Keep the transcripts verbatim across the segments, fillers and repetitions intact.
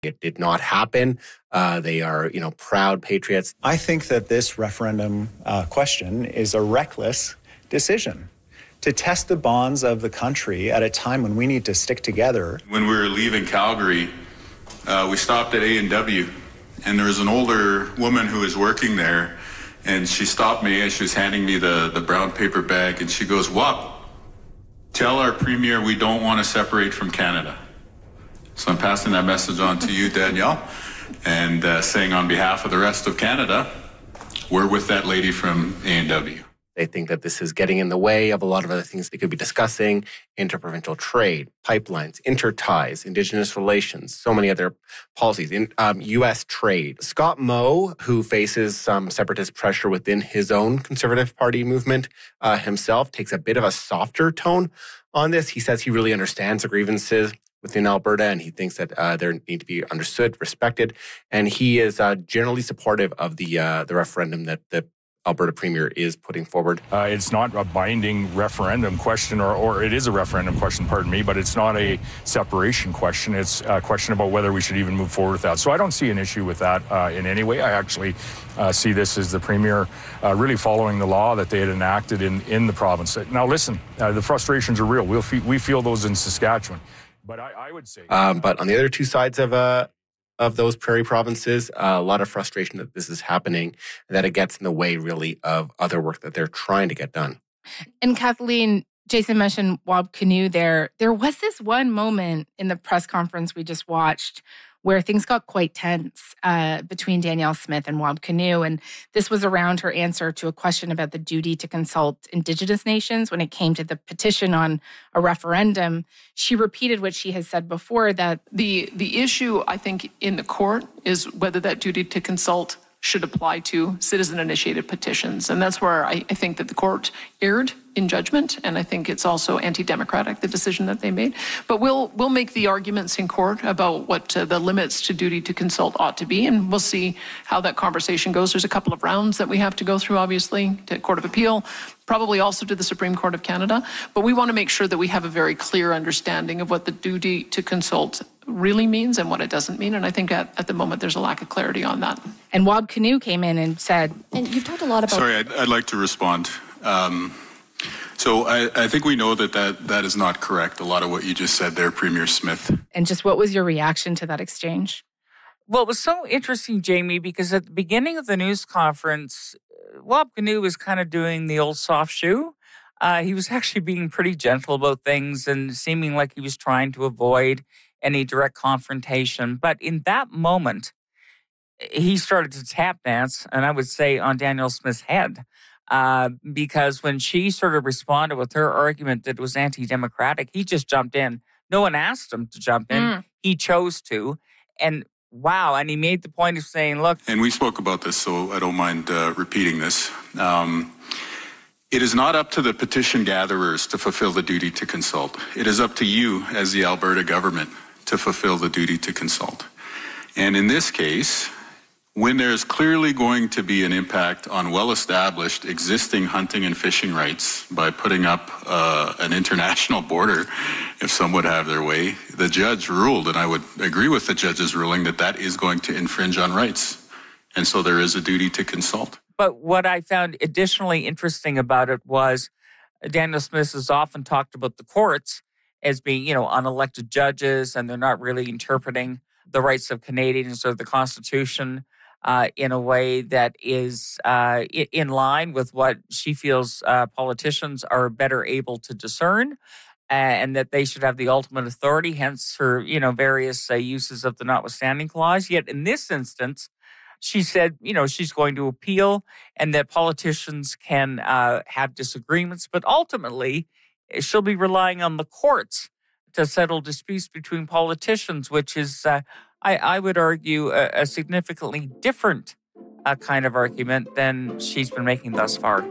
It did not happen. Uh, they are, you know, proud patriots. I think that this referendum uh, question is a reckless decision to test the bonds of the country at a time when we need to stick together. When we were leaving Calgary, uh, we stopped at A and W, and there was an older woman who was working there, and she stopped me as she was handing me the, the brown paper bag, and she goes, "Wap, tell our premier we don't want to separate from Canada." So I'm passing that message on to you, Danielle, and uh, saying on behalf of the rest of Canada, we're with that lady from A and W. They think that this is getting in the way of a lot of other things they could be discussing: interprovincial trade, pipelines, interties, Indigenous relations, so many other policies, in um, U S trade. Scott Moe, who faces some separatist pressure within his own Conservative Party movement uh, himself, takes a bit of a softer tone on this. He says he really understands the grievances within Alberta, and he thinks that uh, they need to be understood, respected, and he is uh, generally supportive of the uh, the referendum that the Alberta Premier is putting forward. Uh, it's not a binding referendum question, or, or it is a referendum question, pardon me, but it's not a separation question. It's a question about whether we should even move forward with that. So I don't see an issue with that uh, in any way. I actually uh, see this as the Premier uh, really following the law that they had enacted in, in the province. Now listen, uh, the frustrations are real. We'll fe- we feel those in Saskatchewan. But I, I would say... Um, but on the other two sides of uh, of those prairie provinces, uh, a lot of frustration that this is happening, and that it gets in the way, really, of other work that they're trying to get done. And Kathleen, Jason mentioned Wab Kinew there. There was this one moment in the press conference we just watched where things got quite tense uh, between Danielle Smith and Wab Kinew. And this was around her answer to a question about the duty to consult Indigenous nations when it came to the petition on a referendum. She repeated what she has said before, that the the issue, I think, in the court is whether that duty to consult should apply to citizen-initiated petitions. And that's where I, I think that the court erred in judgment, and I think it's also anti-democratic, the decision that they made. But we'll we'll make the arguments in court about what uh, the limits to duty to consult ought to be, and we'll see how that conversation goes. There's a couple of rounds that we have to go through, obviously, to Court of Appeal, probably also to the Supreme Court of Canada. But we want to make sure that we have a very clear understanding of what the duty to consult really means and what it doesn't mean. And I think at, at the moment there's a lack of clarity on that. And Wab Kinew came in and said... And you've talked a lot about... Sorry, I'd, I'd like to respond. Um, so I, I think we know that, that that is not correct, a lot of what you just said there, Premier Smith. And just what was your reaction to that exchange? Well, it was so interesting, Jamie, because at the beginning of the news conference, Wab Kinew was kind of doing the old soft shoe. Uh, he was actually being pretty gentle about things and seeming like he was trying to avoid any direct confrontation. But in that moment, he started to tap dance, and I would say on Danielle Smith's head, uh, because when she sort of responded with her argument that it was anti-democratic, he just jumped in. No one asked him to jump in. Mm. He chose to. And wow, and he made the point of saying, look... And we spoke about this, so I don't mind uh, repeating this. Um, it is not up to the petition gatherers to fulfill the duty to consult. It is up to you as the Alberta government to fulfill the duty to consult. And in this case, when there's clearly going to be an impact on well-established existing hunting and fishing rights by putting up uh, an international border, if some would have their way, the judge ruled, and I would agree with the judge's ruling, that that is going to infringe on rights. And so there is a duty to consult. But what I found additionally interesting about it was Danielle Smith has often talked about the courts as being, you know, unelected judges, and they're not really interpreting the rights of Canadians or the Constitution uh, in a way that is uh, in line with what she feels uh, politicians are better able to discern, uh, and that they should have the ultimate authority, hence her, you know, various uh, uses of the notwithstanding clause. Yet in this instance, she said, you know, she's going to appeal and that politicians can uh, have disagreements, but ultimately she'll be relying on the courts to settle disputes between politicians, which is, uh, I, I would argue, a, a significantly different uh, kind of argument than she's been making thus far.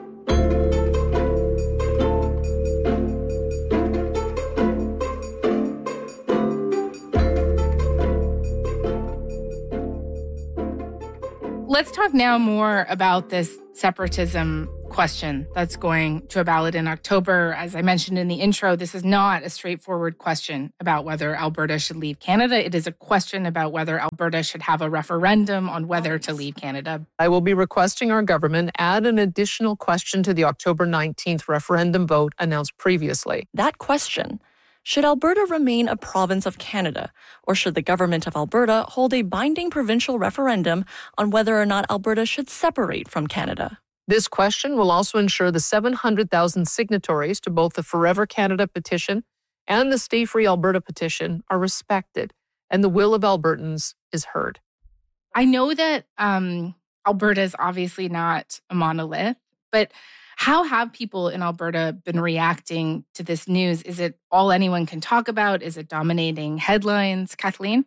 Let's talk now more about this separatism question that's going to a ballot in October. As I mentioned in the intro, this is not a straightforward question about whether Alberta should leave Canada. It is a question about whether Alberta should have a referendum on whether to leave Canada. I will be requesting our government add an additional question to the October nineteenth referendum vote announced previously. That question: should Alberta remain a province of Canada, or should the government of Alberta hold a binding provincial referendum on whether or not Alberta should separate from Canada? This question will also ensure the seven hundred thousand signatories to both the Forever Canada petition and the Stay Free Alberta petition are respected, and the will of Albertans is heard. I know that um, Alberta is obviously not a monolith, but how have people in Alberta been reacting to this news? Is it all anyone can talk about? Is it dominating headlines? Kathleen?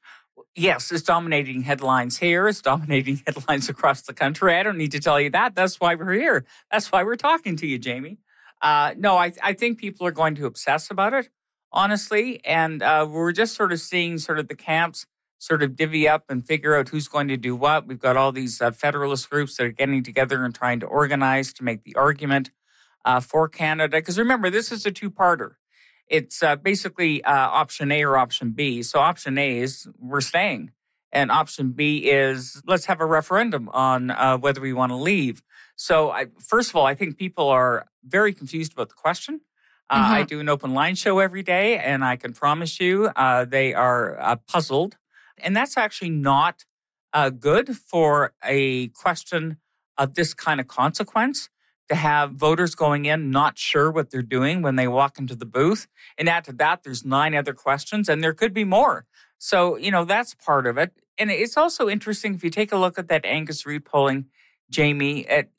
Yes, it's dominating headlines here. It's dominating headlines across the country. I don't need to tell you that. That's why we're here. That's why we're talking to you, Jamie. Uh, no, I, I think people are going to obsess about it, honestly. And uh, we're just sort of seeing sort of the camps sort of divvy up and figure out who's going to do what. We've got all these uh, federalist groups that are getting together and trying to organize to make the argument uh, for Canada. Because remember, this is a two-parter. It's uh, basically uh, option A or option B. So option A is we're staying. And option B is let's have a referendum on uh, whether we want to leave. So I, first of all, I think people are very confused about the question. Uh, mm-hmm. I do an open line show every day, and I can promise you uh, they are uh, puzzled. And that's actually not uh, good for a question of this kind of consequence, to have voters going in not sure what they're doing when they walk into the booth. And add to that, there's nine other questions, and there could be more. So, you know, that's part of it. And it's also interesting, if you take a look at that Angus Reid polling, Jamie, it,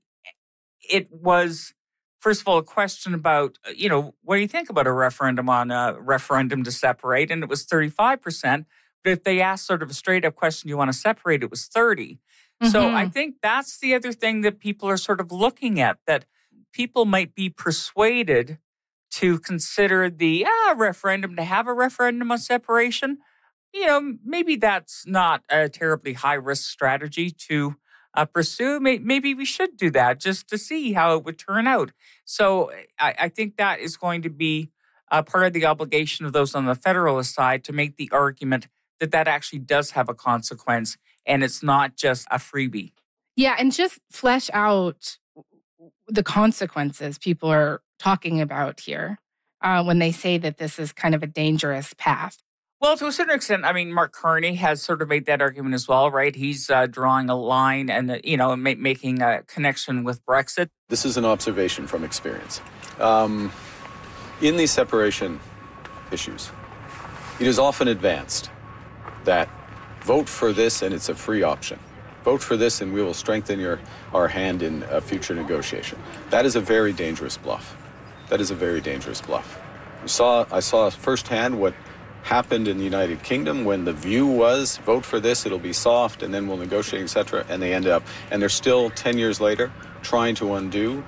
it was, first of all, a question about, you know, what do you think about a referendum on a referendum to separate? And it was thirty-five percent. But if they asked sort of a straight up question, you want to separate, it was thirty. Mm-hmm. So I think that's the other thing that people are sort of looking at, that people might be persuaded to consider the ah, referendum, to have a referendum on separation. You know, maybe that's not a terribly high-risk strategy to uh, pursue. Maybe we should do that just to see how it would turn out. So I, I think that is going to be uh, part of the obligation of those on the federalist side to make the argument that that actually does have a consequence and it's not just a freebie. Yeah, and just flesh out the consequences people are talking about here uh, when they say that this is kind of a dangerous path. Well, to a certain extent, I mean, Mark Carney has sort of made that argument as well, right? He's uh, drawing a line and, uh, you know, ma- making a connection with Brexit. This is an observation from experience. Um, in these separation issues, it is often advanced that vote for this and it's a free option. Vote for this and we will strengthen your our hand in a future negotiation. That is a very dangerous bluff. That is a very dangerous bluff. We saw, I saw firsthand what happened in the United Kingdom when the view was vote for this, it'll be soft, and then we'll negotiate, et cetera. And they ended up, and they're still ten years later trying to undo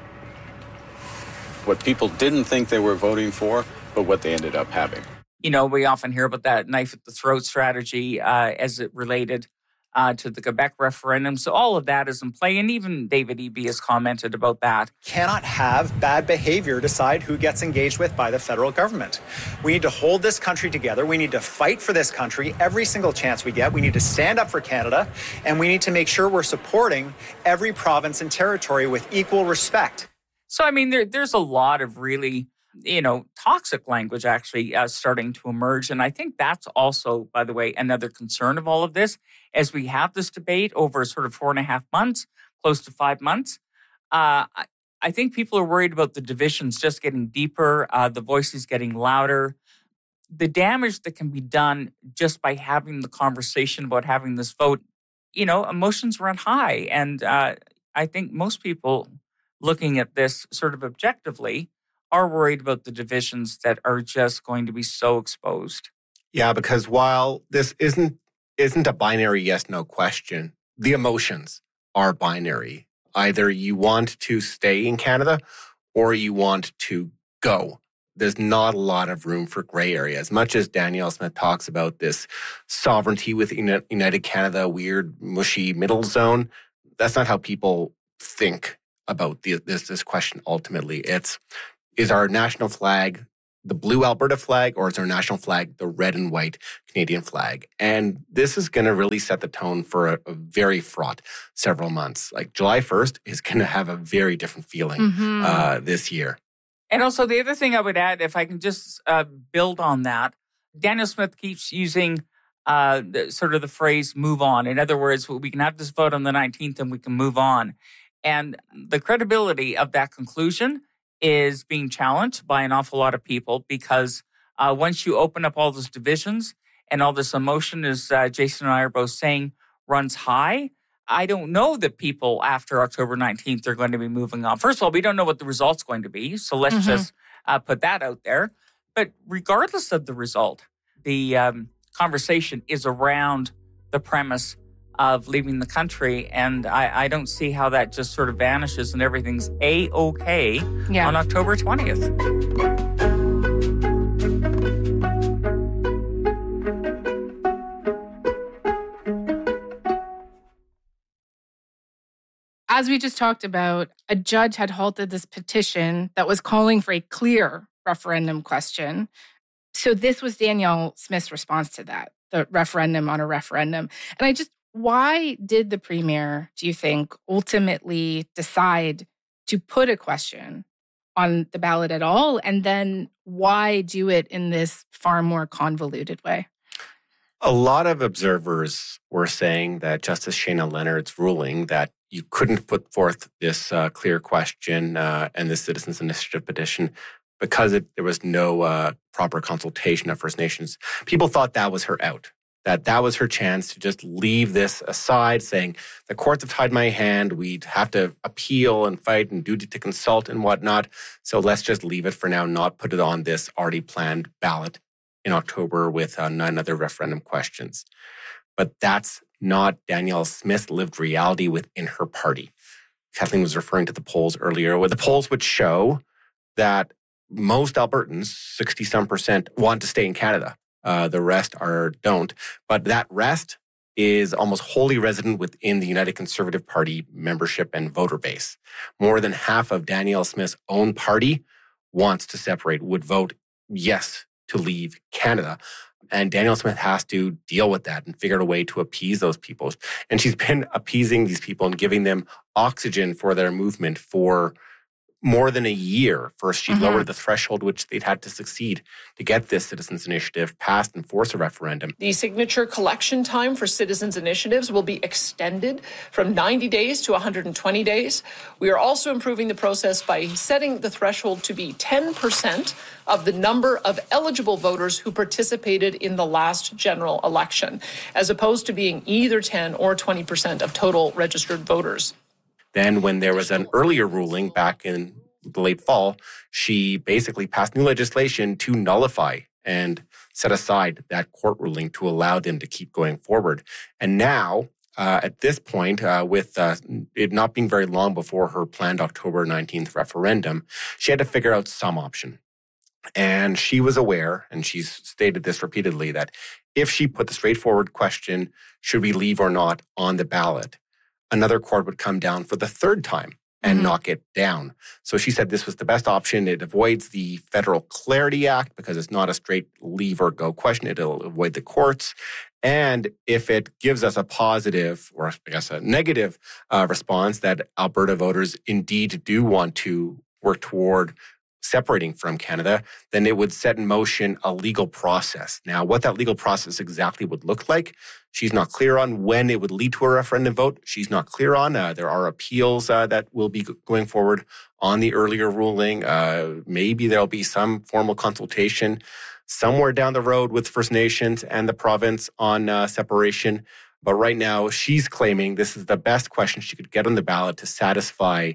what people didn't think they were voting for, but what they ended up having. You know, we often hear about that knife at the throat strategy uh, as it related uh, to the Quebec referendum. So all of that is in play. And even David Eby has commented about that. Cannot have bad behavior decide who gets engaged with by the federal government. We need to hold this country together. We need to fight for this country every single chance we get. We need to stand up for Canada. And we need to make sure we're supporting every province and territory with equal respect. So, I mean, there, there's a lot of really, you know, toxic language actually uh, starting to emerge. And I think that's also, by the way, another concern of all of this. As we have this debate over sort of four and a half months, close to five months, uh, I, I think people are worried about the divisions just getting deeper, uh, the voices getting louder. The damage that can be done just by having the conversation about having this vote, you know, emotions run high. And uh, I think most people looking at this sort of objectively are worried about the divisions that are just going to be so exposed. Yeah, because while this isn't isn't a binary yes-no question, the emotions are binary. Either you want to stay in Canada or you want to go. There's not a lot of room for gray area. As much as Danielle Smith talks about this sovereignty with United Canada, weird, mushy middle zone, that's not how people think about the, this this question ultimately. It's, is our national flag the blue Alberta flag, or is our national flag the red and white Canadian flag? And this is going to really set the tone for a, a very fraught several months. Like July first is going to have a very different feeling mm-hmm. uh, this year. And also the other thing I would add, if I can just uh, build on that, Danielle Smith keeps using uh, the, sort of the phrase move on. In other words, we can have this vote on the nineteenth and we can move on. And the credibility of that conclusion is being challenged by an awful lot of people because uh, once you open up all those divisions and all this emotion, as uh, Jason and I are both saying, runs high, I don't know that people after October nineteenth are going to be moving on. First of all, we don't know what the result's going to be, so let's mm-hmm. just uh, put that out there. But regardless of the result, the um, conversation is around the premise of leaving the country, and I, I don't see how that just sort of vanishes and everything's A-okay yeah. on October twentieth. As we just talked about, a judge had halted this petition that was calling for a clear referendum question. So this was Danielle Smith's response to that, the referendum on a referendum. And I just Why did the premier, do you think, ultimately decide to put a question on the ballot at all? And then why do it in this far more convoluted way? A lot of observers were saying that Justice Shayna Leonard's ruling that you couldn't put forth this uh, clear question uh, and this citizens' initiative petition because it, there was no uh, proper consultation of First Nations. People thought that was her out. That that was her chance to just leave this aside, saying, the courts have tied my hand, we'd have to appeal and fight and duty to consult and whatnot, so let's just leave it for now, not put it on this already planned ballot in October with uh, nine other referendum questions. But that's not Danielle Smith's lived reality within her party. Kathleen was referring to the polls earlier, where the polls would show that most Albertans, sixty-some percent, want to stay in Canada. Uh, the rest are don't. But that rest is almost wholly resident within the United Conservative Party membership and voter base. More than half of Danielle Smith's own party wants to separate, would vote yes to leave Canada. And Danielle Smith has to deal with that and figure out a way to appease those people. And she's been appeasing these people and giving them oxygen for their movement for more than a year. First, she mm-hmm. lowered the threshold which they'd had to succeed to get this citizens' initiative passed and force a referendum. The signature collection time for citizens' initiatives will be extended from ninety days to one hundred twenty days. We are also improving the process by setting the threshold to be ten percent of the number of eligible voters who participated in the last general election, as opposed to being either ten or twenty percent of total registered voters. Then when there was an earlier ruling back in the late fall, she basically passed new legislation to nullify and set aside that court ruling to allow them to keep going forward. And now, uh, at this point, uh, with uh, it not being very long before her planned October nineteenth referendum, she had to figure out some option. And she was aware, and she's stated this repeatedly, that if she put the straightforward question, should we leave or not, on the ballot, another court would come down for the third time and mm-hmm. knock it down. So she said this was the best option. It avoids the Federal Clarity Act because it's not a straight leave or go question. It'll avoid the courts. And if it gives us a positive, or I guess a negative uh, response that Alberta voters indeed do want to work toward separating from Canada, then it would set in motion a legal process. Now, what that legal process exactly would look like, she's not clear on. When it would lead to a referendum vote, she's not clear on. Uh, there are appeals uh, that will be going forward on the earlier ruling. Uh, maybe there'll be some formal consultation somewhere down the road with First Nations and the province on uh, separation. But right now, she's claiming this is the best question she could get on the ballot to satisfy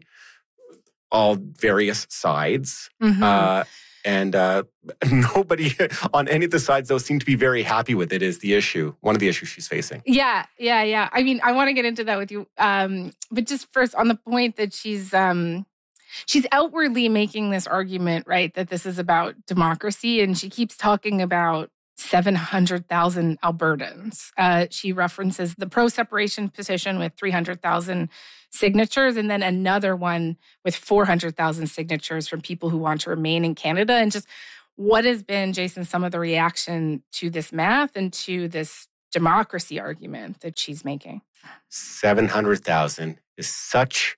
all various sides. Mm-hmm. Uh, and uh, nobody on any of the sides, though, seem to be very happy with it is the issue, one of the issues she's facing. Yeah, yeah, yeah. I mean, I want to get into that with you. Um, but just first, on the point that she's um, she's outwardly making this argument, right, that this is about democracy. And she keeps talking about seven hundred thousand Albertans. Uh, she references the pro-separation petition with three hundred thousand signatures, and then another one with four hundred thousand signatures from people who want to remain in Canada. And just what has been, Jason, some of the reaction to this math and to this democracy argument that she's making? seven hundred thousand is such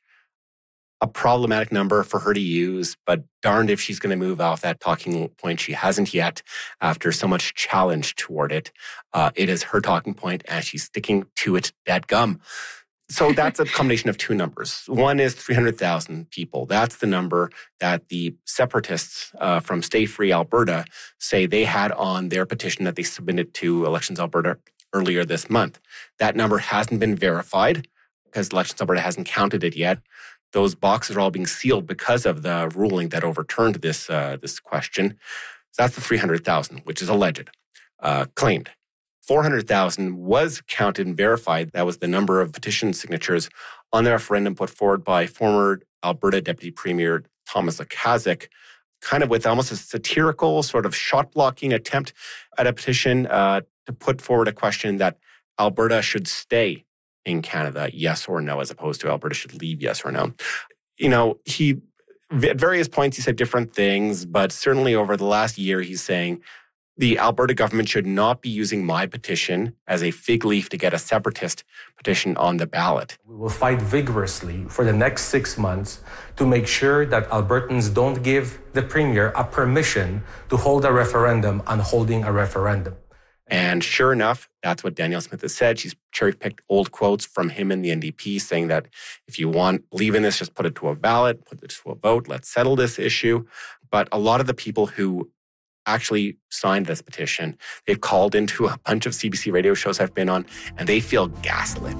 a problematic number for her to use, but darned if she's going to move off that talking point. She hasn't yet, after so much challenge toward it. Uh, it is her talking point, and she's sticking to it dadgum. So that's a combination of two numbers. One is three hundred thousand people. That's the number that the separatists uh, from Stay Free Alberta say they had on their petition that they submitted to Elections Alberta earlier this month. That number hasn't been verified because Elections Alberta hasn't counted it yet. Those boxes are all being sealed because of the ruling that overturned this uh, this question. So that's the three hundred thousand, which is alleged, uh, claimed. four hundred thousand was counted and verified. That was the number of petition signatures on the referendum put forward by former Alberta Deputy Premier Thomas Lukaszuk, kind of with almost a satirical sort of shot-blocking attempt at a petition uh, to put forward a question that Alberta should stay in Canada, yes or no, as opposed to Alberta should leave, yes or no. You know, he, at various points, he said different things, but certainly over the last year, he's saying the Alberta government should not be using my petition as a fig leaf to get a separatist petition on the ballot. We will fight vigorously for the next six months to make sure that Albertans don't give the Premier a permission to hold a referendum on holding a referendum. And sure enough, that's what Danielle Smith has said. She's cherry-picked old quotes from him and the N D P saying that if you want, believe in this, just put it to a ballot, put it to a vote, let's settle this issue. But a lot of the people who actually signed this petition, they've called into a bunch of C B C radio shows I've been on, and they feel gaslit.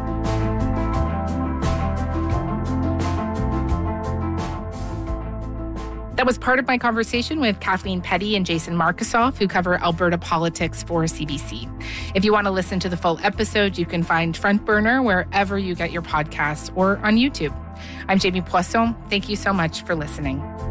That was part of my conversation with Kathleen Petty and Jason Markusoff, who cover Alberta politics for C B C. If you want to listen to the full episode, you can find Front Burner wherever you get your podcasts or on YouTube. I'm Jamie Poisson. Thank you so much for listening.